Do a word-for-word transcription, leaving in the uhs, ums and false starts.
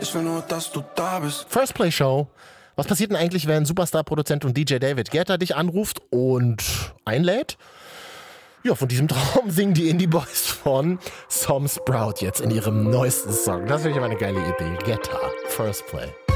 Ich will nur, dass du da bist. First Play Show. Was passiert denn eigentlich, wenn Superstar-Produzent und D J David Guetta dich anruft und einlädt? Ja, von diesem Traum singen die Indie Boys von Some Sprout jetzt in ihrem neuesten Song. Das finde ich immer eine geile Idee. Guetta, First Play.